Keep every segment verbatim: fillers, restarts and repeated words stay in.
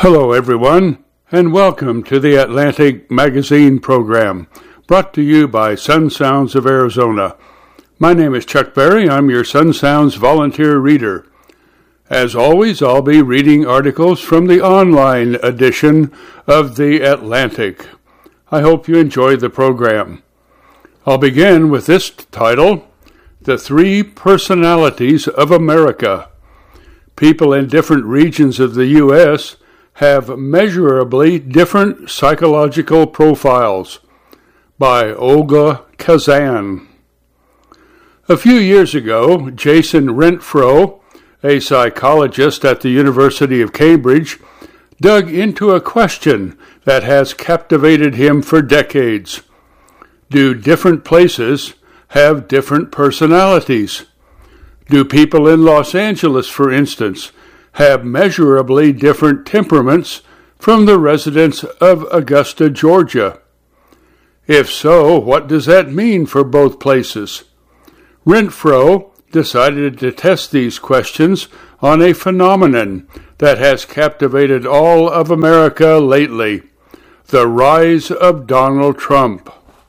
Hello, everyone, and welcome to the Atlantic Magazine program, brought to you by Sun Sounds of Arizona. My name is Chuck Berry. I'm your Sun Sounds volunteer reader. As always, I'll be reading articles from the online edition of the Atlantic. I hope you enjoy the program. I'll begin with this title, The Three Personalities of America. People in different regions of the U S have measurably different psychological profiles, by Olga Kazan. A few years ago, Jason Renfro, a psychologist at the University of Cambridge, dug into a question that has captivated him for decades. Do different places have different personalities? Do people in Los Angeles, for instance, have measurably different temperaments from the residents of Augusta, Georgia? If so, what does that mean for both places? Renfro decided to test these questions on a phenomenon that has captivated all of America lately, the rise of Donald Trump.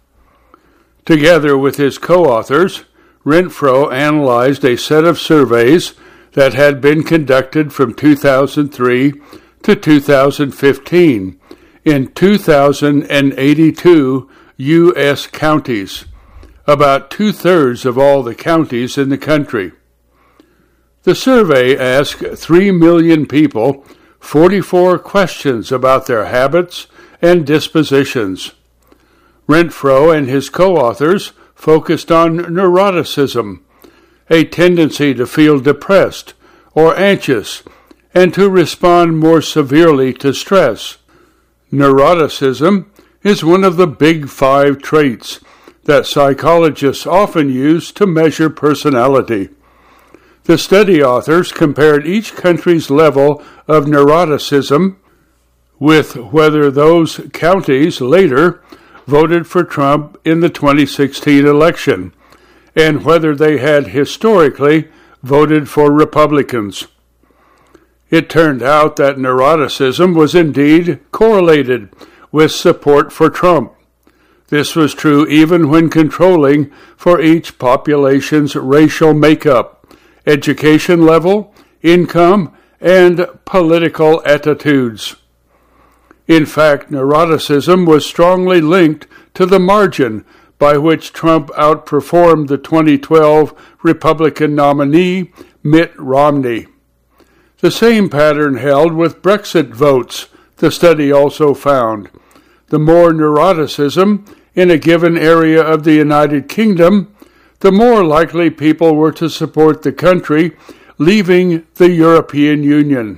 Together with his co-authors, Renfro analyzed a set of surveys that had been conducted from two thousand three to two thousand fifteen in two thousand eighty-two U S counties, about two-thirds of all the counties in the country. The survey asked three million people forty-four questions about their habits and dispositions. Renfro and his co-authors focused on neuroticism, a tendency to feel depressed or anxious and to respond more severely to stress. Neuroticism is one of the big five traits that psychologists often use to measure personality. The study authors compared each country's level of neuroticism with whether those counties later voted for Trump in the twenty sixteen election, and whether they had historically voted for Republicans. It turned out that neuroticism was indeed correlated with support for Trump. This was true even when controlling for each population's racial makeup, education level, income, and political attitudes. In fact, neuroticism was strongly linked to the margin by which Trump outperformed the twenty twelve Republican nominee, Mitt Romney. The same pattern held with Brexit votes, the study also found. The more neuroticism in a given area of the United Kingdom, the more likely people were to support the country leaving the European Union.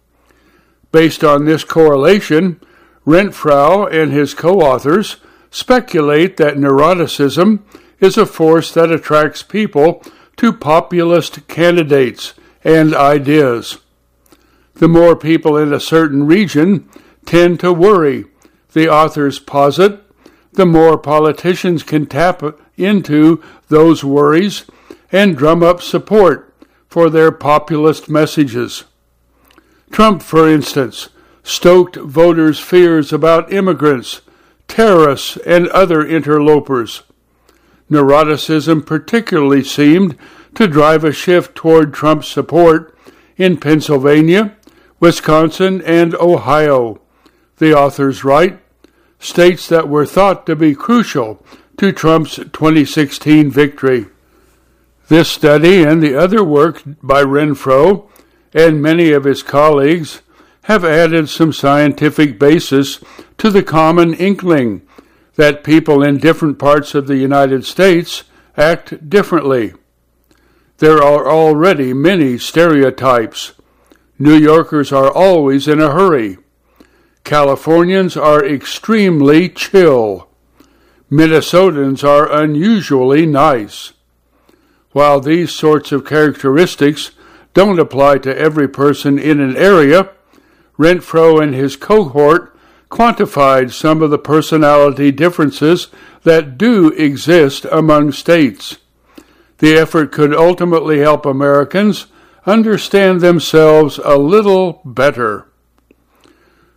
Based on this correlation, Renfro and his co-authors speculate that neuroticism is a force that attracts people to populist candidates and ideas. The more people in a certain region tend to worry, the authors posit, the more politicians can tap into those worries and drum up support for their populist messages. Trump, for instance, stoked voters' fears about immigrants, terrorists, and other interlopers. Neuroticism particularly seemed to drive a shift toward Trump's support in Pennsylvania, Wisconsin, and Ohio, the authors write, states that were thought to be crucial to Trump's twenty sixteen victory. This study and the other work by Renfro and many of his colleagues have added some scientific basis to the common inkling that people in different parts of the United States act differently. There are already many stereotypes. New Yorkers are always in a hurry. Californians are extremely chill. Minnesotans are unusually nice. While these sorts of characteristics don't apply to every person in an area, Renfro and his cohort quantified some of the personality differences that do exist among states. The effort could ultimately help Americans understand themselves a little better.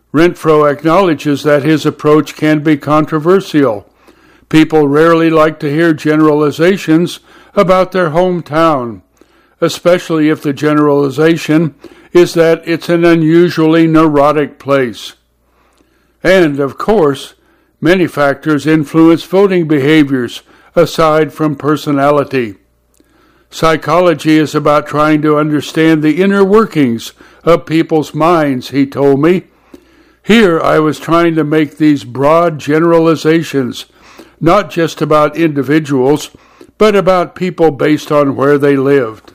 Renfro acknowledges that his approach can be controversial. People rarely like to hear generalizations about their hometown, especially if the generalization is that it's an unusually neurotic place. And, of course, many factors influence voting behaviors aside from personality. Psychology is about trying to understand the inner workings of people's minds, he told me. Here I was trying to make these broad generalizations, not just about individuals, but about people based on where they lived.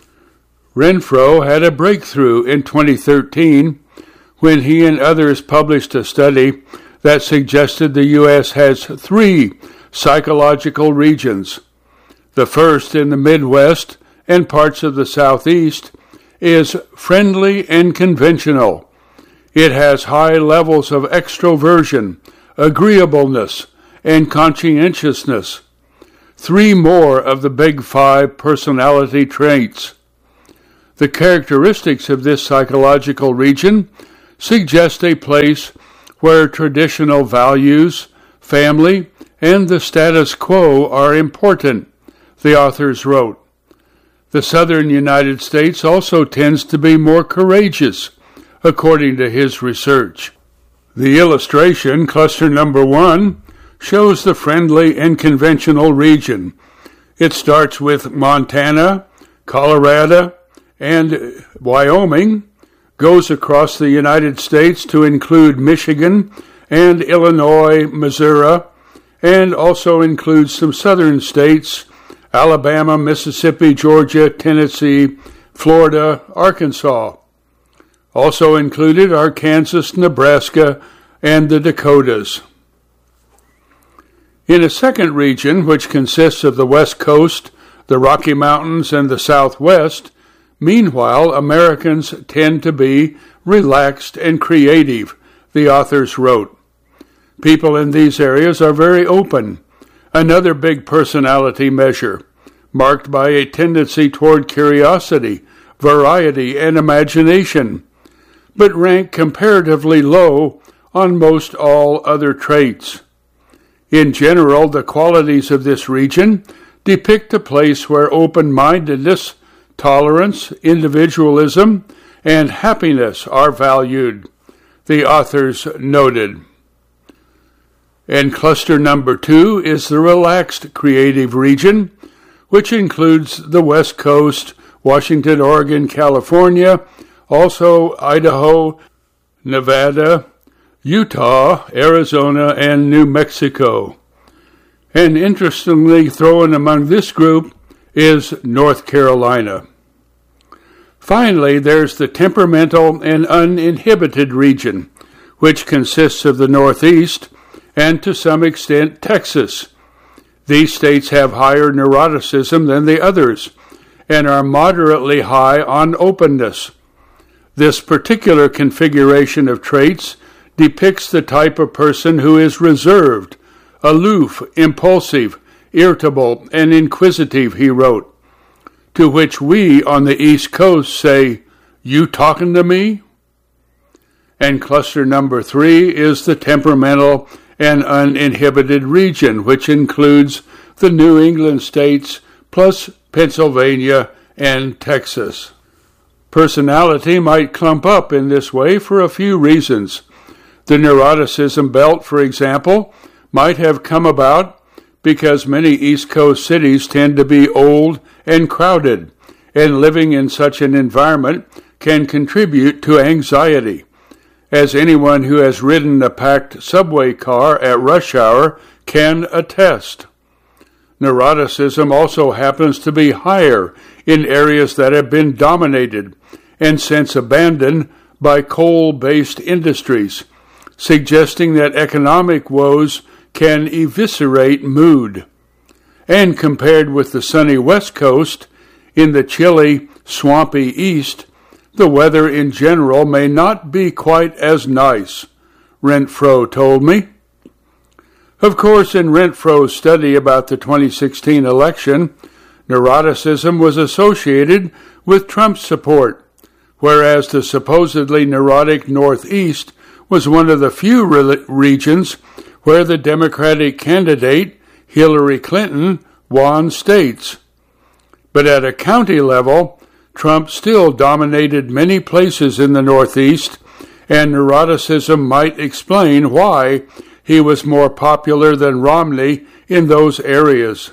Renfro had a breakthrough in twenty thirteen when he and others published a study that suggested the U S has three psychological regions. The first, in the Midwest and parts of the Southeast, is friendly and conventional. It has high levels of extroversion, agreeableness, and conscientiousness. Three more of the big five personality traits. The characteristics of this psychological region suggest a place where traditional values, family, and the status quo are important, the authors wrote. The southern United States also tends to be more courageous, according to his research. The illustration, cluster number one, shows the friendly and conventional region. It starts with Montana, Colorado, and Wyoming, goes across the United States to include Michigan and Illinois, Missouri, and also includes some southern states, Alabama, Mississippi, Georgia, Tennessee, Florida, Arkansas. Also included are Kansas, Nebraska, and the Dakotas. In a second region, which consists of the West Coast, the Rocky Mountains, and the Southwest, meanwhile, Americans tend to be relaxed and creative, the authors wrote. People in these areas are very open, another big personality measure, marked by a tendency toward curiosity, variety, and imagination, but rank comparatively low on most all other traits. In general, the qualities of this region depict a place where open-mindedness, tolerance, individualism, and happiness are valued, the authors noted. And cluster number two is the relaxed creative region, which includes the West Coast, Washington, Oregon, California, also Idaho, Nevada, Utah, Arizona, and New Mexico. And interestingly, thrown among this group is North Carolina. Finally, there's the temperamental and uninhibited region, which consists of the Northeast and to some extent Texas. These states have higher neuroticism than the others and are moderately high on openness. This particular configuration of traits depicts the type of person who is reserved, aloof, impulsive, irritable, and inquisitive, he wrote, to which we on the East Coast say, "You talking to me?" And cluster number three is the temperamental and uninhibited region, which includes the New England states plus Pennsylvania and Texas. Personality might clump up in this way for a few reasons. The neuroticism belt, for example, might have come about because many East Coast cities tend to be old and crowded, and living in such an environment can contribute to anxiety, as anyone who has ridden a packed subway car at rush hour can attest. Neuroticism also happens to be higher in areas that have been dominated and since abandoned by coal-based industries, suggesting that economic woes can eviscerate mood. And compared with the sunny West Coast, in the chilly, swampy East, the weather in general may not be quite as nice, Renfro told me. Of course, in Renfro's study about the twenty sixteen election, neuroticism was associated with Trump's support, whereas the supposedly neurotic Northeast was one of the few re- regions where the Democratic candidate, Hillary Clinton, won states. But at a county level, Trump still dominated many places in the Northeast, and neuroticism might explain why he was more popular than Romney in those areas.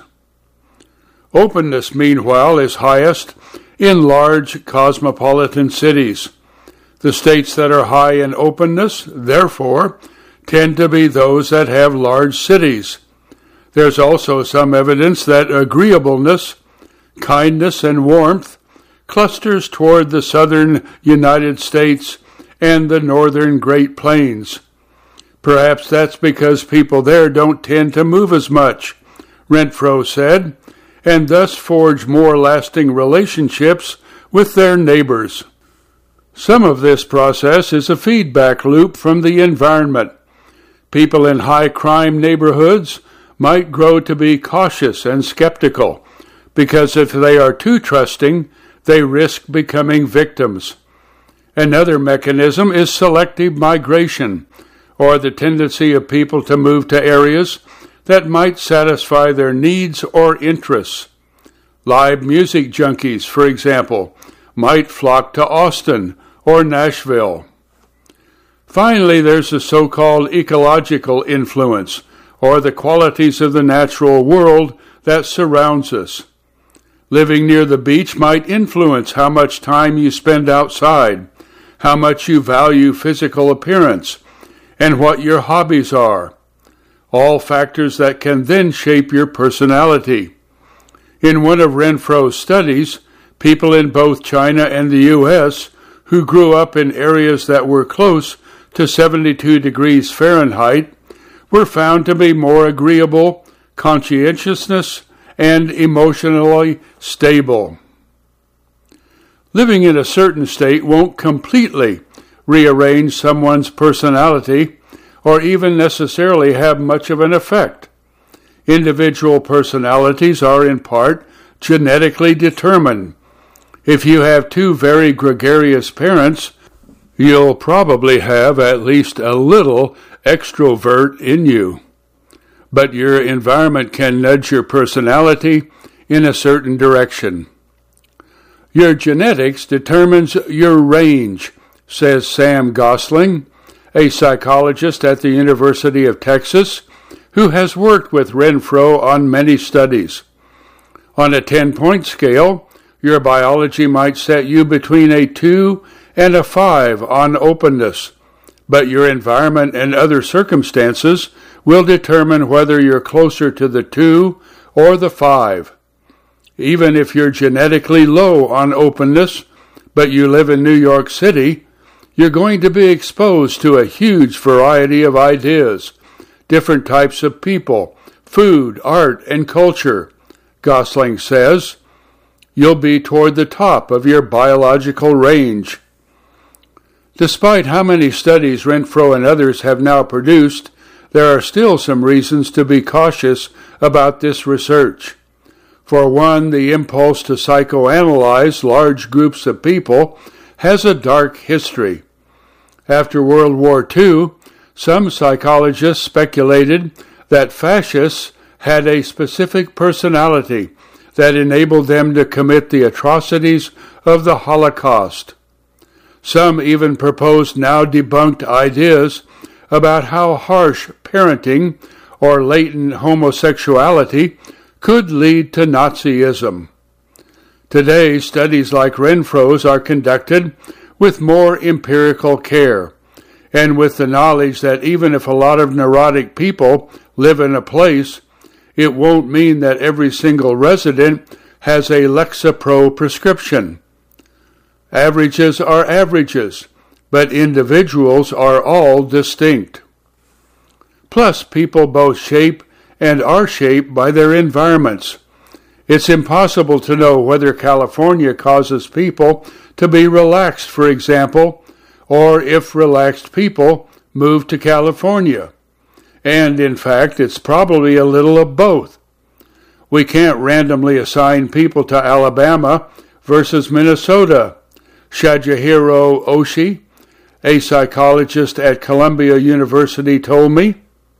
Openness, meanwhile, is highest in large cosmopolitan cities. The states that are high in openness, therefore, tend to be those that have large cities. There's also some evidence that agreeableness, kindness, and warmth clusters toward the southern United States and the northern Great Plains. Perhaps that's because people there don't tend to move as much, Renfro said, and thus forge more lasting relationships with their neighbors. Some of this process is a feedback loop from the environment. People in high-crime neighborhoods might grow to be cautious and skeptical, because if they are too trusting, they risk becoming victims. Another mechanism is selective migration, or the tendency of people to move to areas that might satisfy their needs or interests. Live music junkies, for example, might flock to Austin or Nashville. Finally, there's the so-called ecological influence, or the qualities of the natural world that surrounds us. Living near the beach might influence how much time you spend outside, how much you value physical appearance, and what your hobbies are. All factors that can then shape your personality. In one of Renfro's studies, people in both China and the U S who grew up in areas that were close to seventy-two degrees Fahrenheit were found to be more agreeable, conscientious, and emotionally stable. Living in a certain state won't completely rearrange someone's personality or even necessarily have much of an effect. Individual personalities are in part genetically determined. If you have two very gregarious parents, you'll probably have at least a little extrovert in you. But your environment can nudge your personality in a certain direction. Your genetics determines your range, says Sam Gosling, a psychologist at the University of Texas, who has worked with Renfro on many studies. On a ten-point scale, your biology might set you between a two and a five on openness, but your environment and other circumstances will determine whether you're closer to the two or the five. Even if you're genetically low on openness, but you live in New York City, you're going to be exposed to a huge variety of ideas, different types of people, food, art, and culture, Gosling says. You'll be toward the top of your biological range. Despite how many studies Renfro and others have now produced, there are still some reasons to be cautious about this research. For one, the impulse to psychoanalyze large groups of people has a dark history. After World War Two, some psychologists speculated that fascists had a specific personality that enabled them to commit the atrocities of the Holocaust. Some even proposed now debunked ideas about how harsh parenting or latent homosexuality could lead to Nazism. Today, studies like Renfro's are conducted with more empirical care, and with the knowledge that even if a lot of neurotic people live in a place, it won't mean that every single resident has a Lexapro prescription. Averages are averages, but individuals are all distinct. Plus, people both shape and are shaped by their environments. It's impossible to know whether California causes people to be relaxed, for example, or if relaxed people move to California. And, in fact, it's probably a little of both. We can't randomly assign people to Alabama versus Minnesota. Shadjihiro Oshii, a psychologist at Columbia University told me.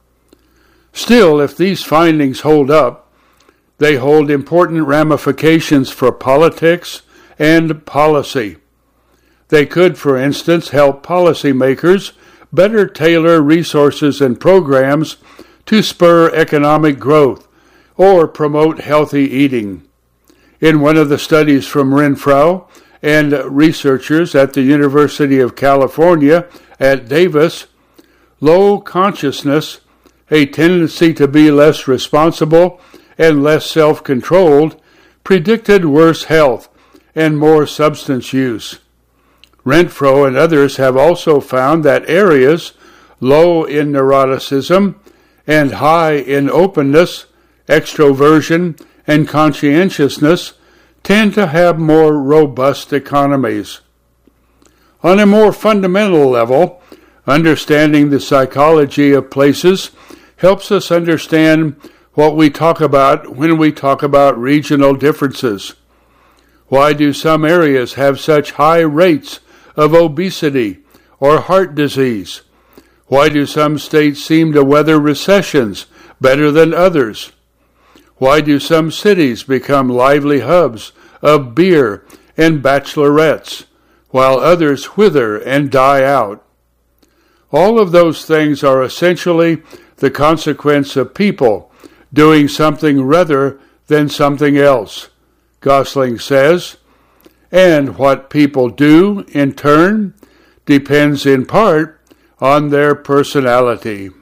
Still, if these findings hold up, they hold important ramifications for politics and policy. They could, for instance, help policymakers better tailor resources and programs to spur economic growth or promote healthy eating. In one of the studies from Renfro and researchers at the University of California at Davis, low consciousness, a tendency to be less responsible and less self-controlled, predicted worse health and more substance use. Renfro and others have also found that areas low in neuroticism and high in openness, extroversion, and conscientiousness tend to have more robust economies. On a more fundamental level, understanding the psychology of places helps us understand what we talk about when we talk about regional differences. Why do some areas have such high rates of obesity or heart disease? Why do some states seem to weather recessions better than others? Why do some cities become lively hubs of beer and bachelorettes, while others wither and die out? All of those things are essentially the consequence of people doing something rather than something else, Gosling says, and what people do, in turn, depends in part on their personality.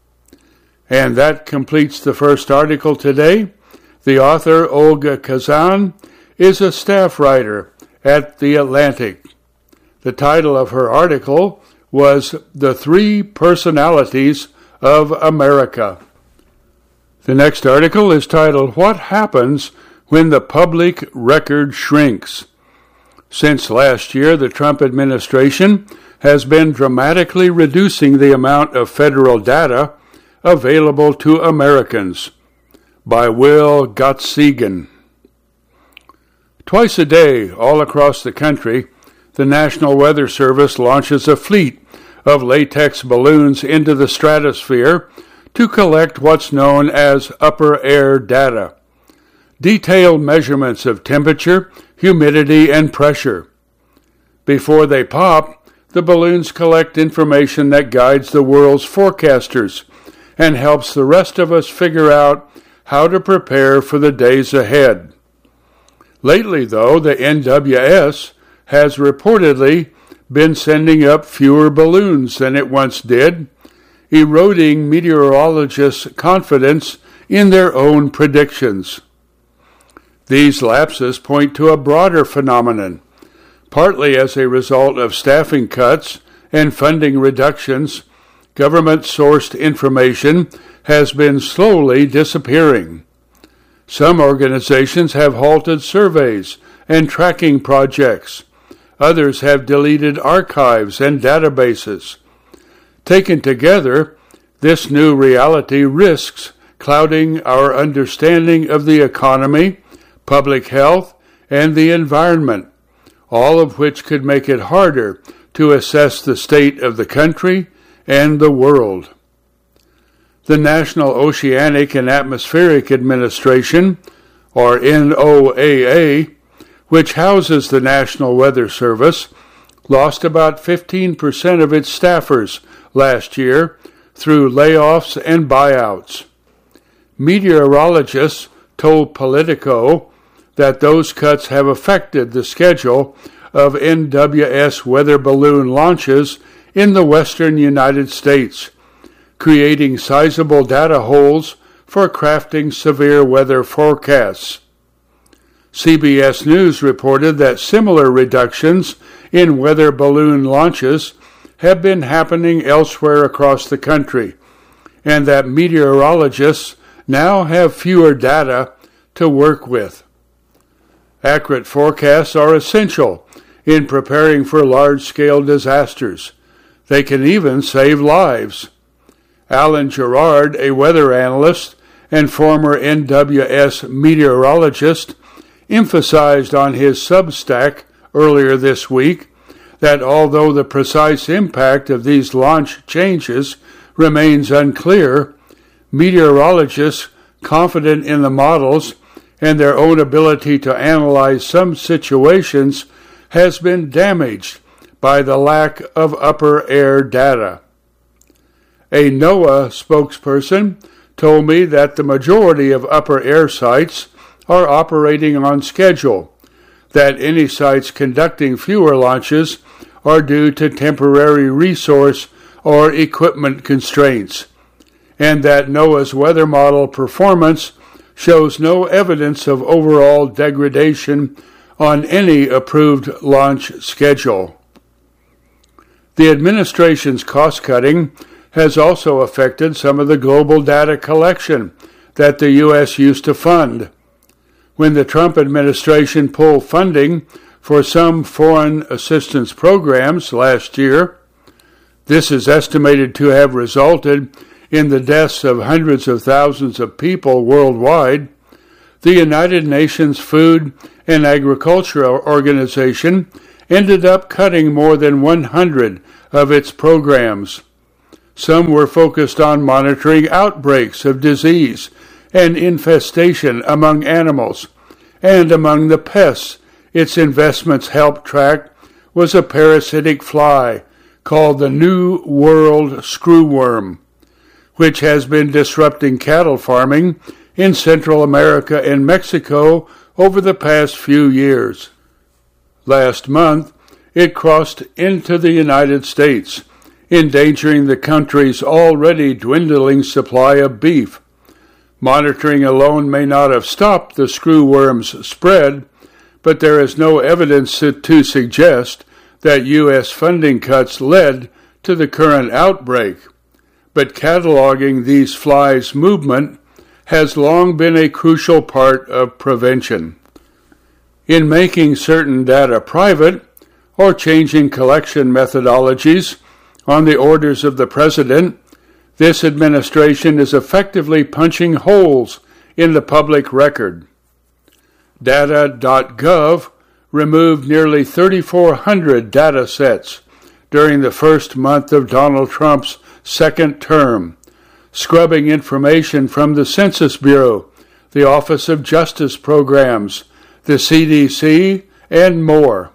And that completes the first article today. The author, Olga Kazan, is a staff writer at The Atlantic. The title of her article was The Three Personalities of America. The next article is titled, What Happens When the Public Record Shrinks? Since last year, the Trump administration has been dramatically reducing the amount of federal data available to Americans. By Will Gottsegan. Twice a day, all across the country, the National Weather Service launches a fleet of latex balloons into the stratosphere to collect what's known as upper air data, detailed measurements of temperature, humidity, and pressure. Before they pop, the balloons collect information that guides the world's forecasters and helps the rest of us figure out how to prepare for the days ahead. Lately, though, the N W S has reportedly been sending up fewer balloons than it once did, eroding meteorologists' confidence in their own predictions. These lapses point to a broader phenomenon, partly as a result of staffing cuts and funding reductions. Government-sourced information has been slowly disappearing. Some organizations have halted surveys and tracking projects. Others have deleted archives and databases. Taken together, this new reality risks clouding our understanding of the economy, public health, and the environment, all of which could make it harder to assess the state of the country and the world. The National Oceanic and Atmospheric Administration, or N O A A, which houses the National Weather Service, lost about fifteen percent of its staffers last year through layoffs and buyouts. Meteorologists told Politico that those cuts have affected the schedule of N W S weather balloon launches in the western United States, creating sizable data holes for crafting severe weather forecasts. C B S News reported that similar reductions in weather balloon launches have been happening elsewhere across the country, and that meteorologists now have fewer data to work with. Accurate forecasts are essential in preparing for large-scale disasters. They can even save lives. Alan Gerard, a weather analyst and former N W S meteorologist, emphasized on his Substack earlier this week that although the precise impact of these launch changes remains unclear, meteorologists confident in the models and their own ability to analyze some situations has been damaged by the lack of upper air data. A NOAA spokesperson told me that the majority of upper air sites are operating on schedule, that any sites conducting fewer launches are due to temporary resource or equipment constraints, and that NOAA's weather model performance shows no evidence of overall degradation on any approved launch schedule. The administration's cost-cutting has also affected some of the global data collection that the U S used to fund. When the Trump administration pulled funding for some foreign assistance programs last year, this is estimated to have resulted in the deaths of hundreds of thousands of people worldwide. The United Nations Food and Agriculture Organization ended up cutting more than one hundred of its programs. Some were focused on monitoring outbreaks of disease and infestation among animals, and among the pests its investments helped track was a parasitic fly called the New World screwworm, which has been disrupting cattle farming in Central America and Mexico over the past few years. Last month, it crossed into the United States, endangering the country's already dwindling supply of beef. Monitoring alone may not have stopped the screwworm's spread, but there is no evidence to suggest that U S funding cuts led to the current outbreak. But cataloging these flies' movement has long been a crucial part of prevention. In making certain data private or changing collection methodologies on the orders of the president, this administration is effectively punching holes in the public record. Data dot gov removed nearly three thousand four hundred data sets during the first month of Donald Trump's second term, scrubbing information from the Census Bureau, the Office of Justice Programs, the C D C, and more.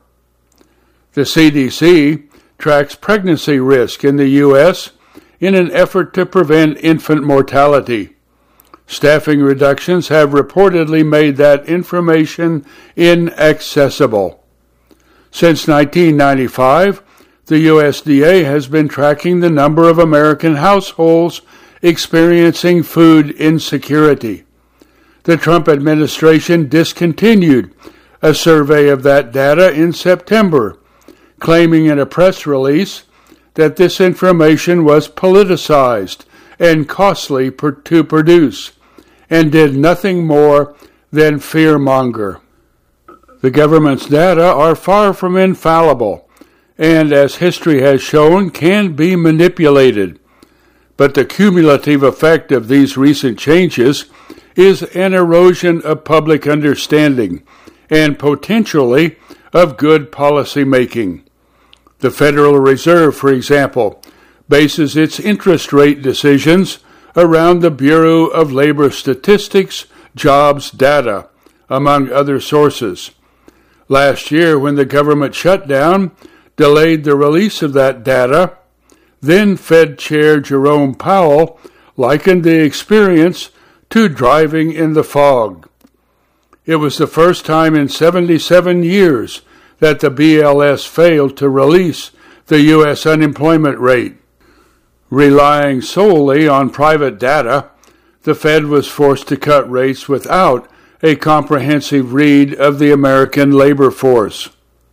The C D C tracks pregnancy risk in the U S in an effort to prevent infant mortality. Staffing reductions have reportedly made that information inaccessible. Since nineteen ninety-five, the U S D A has been tracking the number of American households experiencing food insecurity. The Trump administration discontinued a survey of that data in September, claiming in a press release that this information was politicized and costly per- to produce, and did nothing more than fearmonger. The government's data are far from infallible, and as history has shown, can be manipulated. But the cumulative effect of these recent changes is an erosion of public understanding and potentially of good policy making. The Federal Reserve, for example, bases its interest rate decisions around the Bureau of Labor Statistics jobs data, among other sources. Last year, when the government shutdown delayed the release of that data, then Fed Chair Jerome Powell likened the experience to driving in the fog. It was the first time in seventy-seven years that the B L S failed to release the U S unemployment rate. Relying solely on private data, the Fed was forced to cut rates without a comprehensive read of the American labor force.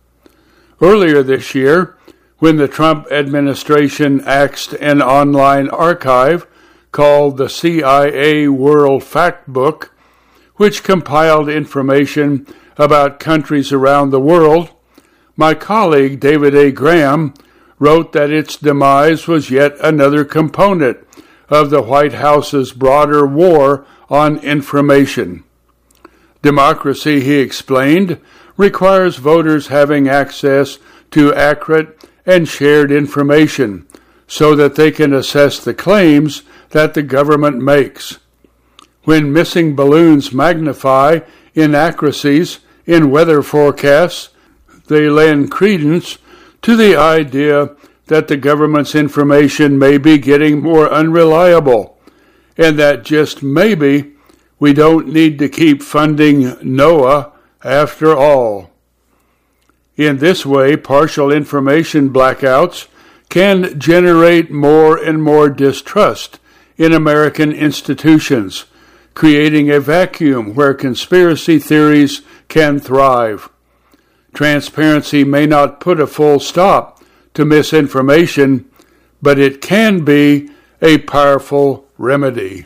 Earlier this year, when the Trump administration axed an online archive called the C I A World Factbook, which compiled information about countries around the world, my colleague David A. Graham wrote that its demise was yet another component of the White House's broader war on information. Democracy, he explained, requires voters having access to accurate and shared information so that they can assess the claims that the government makes. When missing balloons magnify inaccuracies in weather forecasts, they lend credence to the idea that the government's information may be getting more unreliable, and that just maybe we don't need to keep funding NOAA after all. In this way, partial information blackouts can generate more and more distrust in American institutions, creating a vacuum where conspiracy theories can thrive. Transparency may not put a full stop to misinformation, but it can be a powerful remedy.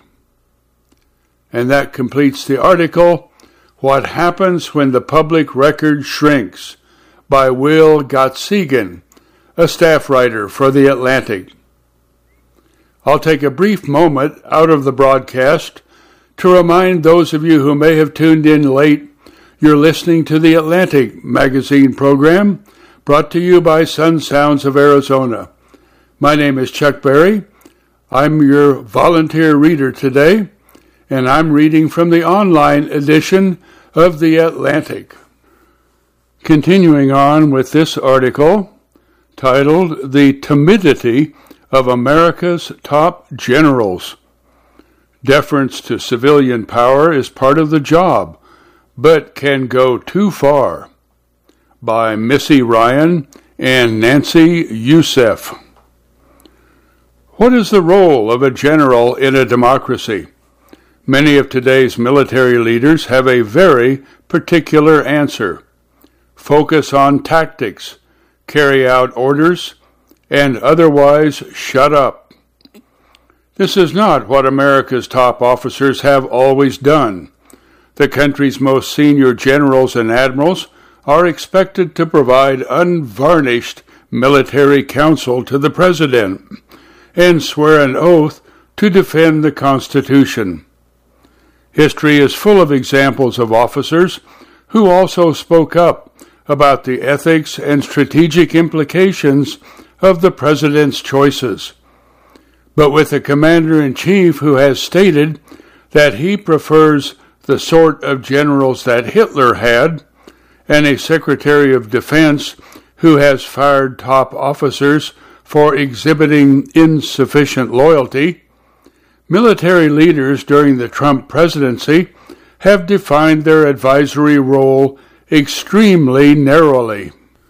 And that completes the article, What Happens When the Public Record Shrinks, by Will Gottsegan, a staff writer for The Atlantic. I'll take a brief moment out of the broadcast to remind those of you who may have tuned in late you're listening to the Atlantic magazine program brought to you by Sun Sounds of Arizona. My name is Chuck Berry. I'm your volunteer reader today, and I'm reading from the online edition of the Atlantic. Continuing on with this article, titled The Timidity of America's Top Generals. Deference to civilian power is part of the job, but can go too far, by Missy Ryan and Nancy Youssef. What is the role of a general in a democracy? Many of today's military leaders have a very particular answer. Focus on tactics, carry out orders, and otherwise shut up. This is not what America's top officers have always done. The country's most senior generals and admirals are expected to provide unvarnished military counsel to the president and swear an oath to defend the Constitution. History is full of examples of officers who also spoke up about the ethics and strategic implications of the president's choices. But with a commander-in-chief who has stated that he prefers the sort of generals that Hitler had, and a Secretary of Defense who has fired top officers for exhibiting insufficient loyalty, military leaders during the Trump presidency have defined their advisory role extremely narrowly.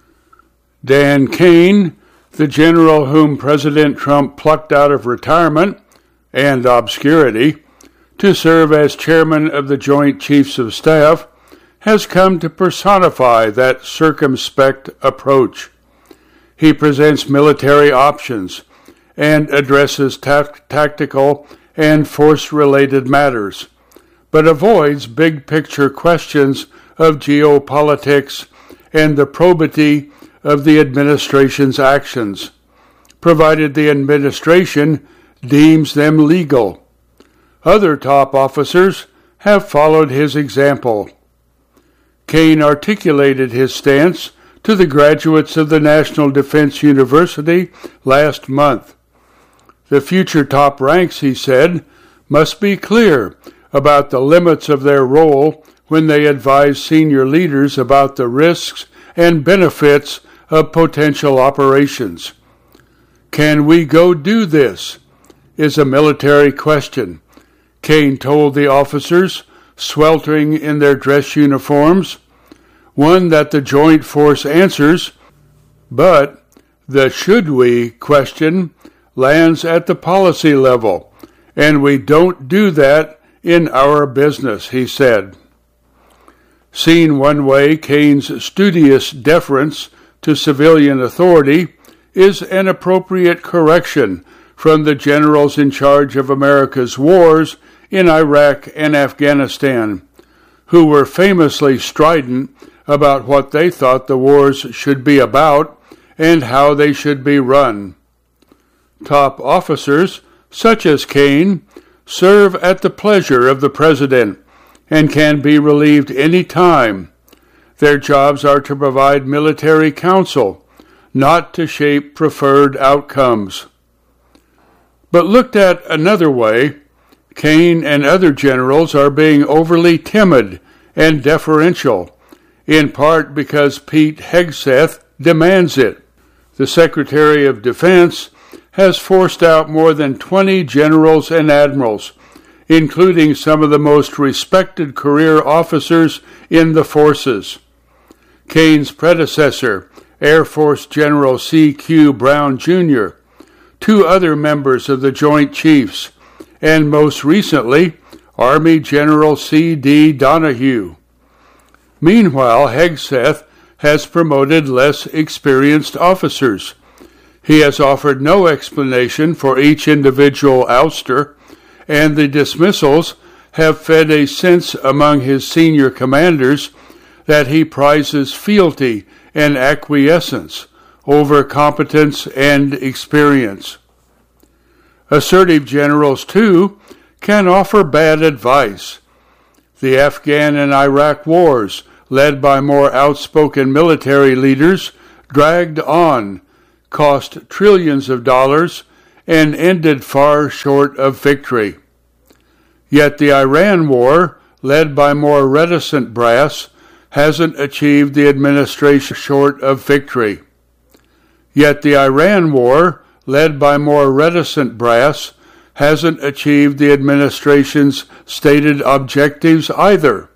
Dan Kane, the general whom President Trump plucked out of retirement and obscurity to serve as chairman of the Joint Chiefs of Staff, has come to personify that circumspect approach. He presents military options and addresses ta- tactical and force-related matters, but avoids big-picture questions of geopolitics and the probity of the administration's actions, provided the administration deems them legal. Other top officers have followed his example. Kane articulated his stance to the graduates of the National Defense University last month. The future top ranks, he said, must be clear about the limits of their role when they advise senior leaders about the risks and benefits of potential operations. Can we go do this? Is a military question, Kane told the officers, sweltering in their dress uniforms, one that the Joint Force answers, but the should we question lands at the policy level, and we don't do that in our business, he said. Seen one way, Kane's studious deference to civilian authority is an appropriate correction from the generals in charge of America's wars in Iraq and Afghanistan, who were famously strident about what they thought the wars should be about and how they should be run. Top officers, such as Kane, serve at the pleasure of the president and can be relieved any time. Their jobs are to provide military counsel, not to shape preferred outcomes. But looked at another way, Kane and other generals are being overly timid and deferential, in part because Pete Hegseth demands it. The Secretary of Defense has forced out more than twenty generals and admirals, including some of the most respected career officers in the forces. Kane's predecessor, Air Force General C Q Brown Junior, two other members of the Joint Chiefs, and most recently, Army General C D Donahue. Meanwhile, Hegseth has promoted less experienced officers. He has offered no explanation for each individual ouster, and the dismissals have fed a sense among his senior commanders that he prizes fealty and acquiescence over competence and experience. Assertive generals, too, can offer bad advice. The Afghan and Iraq wars, led by more outspoken military leaders, dragged on, cost trillions of dollars, and ended far short of victory. Yet the Iran war, led by more reticent brass, hasn't achieved the administration short of victory. Yet the Iran war, led by more reticent brass, hasn't achieved the administration's stated objectives either.